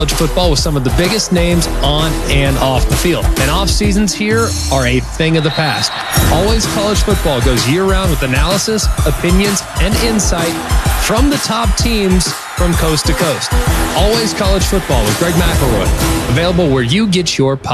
college football with some of the biggest names on and off the field. And off seasons here are a thing of the past. Always College Football goes year-round with analysis, opinions, and insight from the top teams from coast to coast. Always College Football with Greg McElroy. Available where you get your podcast.